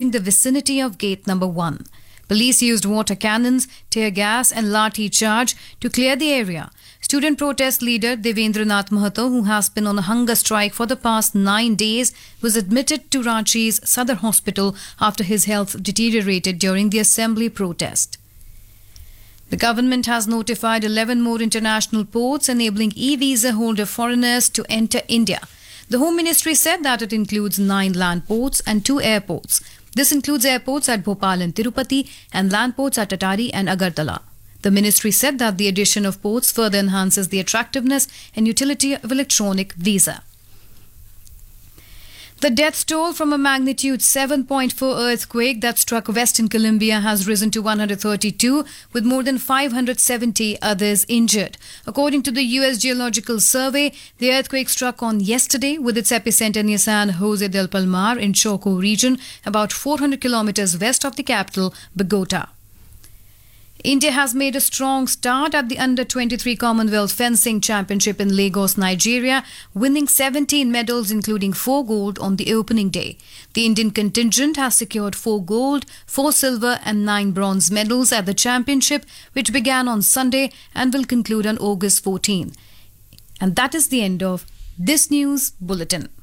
reaching the vicinity of gate number 1. Police used water cannons, tear gas and lathi charge to clear the area. Student protest leader Devendranath Mahato, who has been on a hunger strike for the past 9 days, was admitted to Ranchi's Sadar Hospital after his health deteriorated during the assembly protest. The government has notified 11 more international ports enabling e-visa holder foreigners to enter India. The Home Ministry said that it includes 9 land ports and 2 airports. This includes airports at Bhopal and Tirupati and land ports at Atari and Agartala. The ministry said that the addition of ports further enhances the attractiveness and utility of electronic visa. The death toll from a magnitude 7.4 earthquake that struck Western Colombia has risen to 132, with more than 570 others injured. According to the U.S. Geological Survey, the earthquake struck on yesterday with its epicenter near San Jose del Palmar in Choco region, about 400 kilometers west of the capital, Bogota. India has made a strong start at the Under-23 Commonwealth Fencing Championship in Lagos, Nigeria, winning 17 medals including 4 gold on the opening day. The Indian contingent has secured 4 gold, 4 silver and 9 bronze medals at the championship, which began on Sunday and will conclude on August 14. And that is the end of this news bulletin.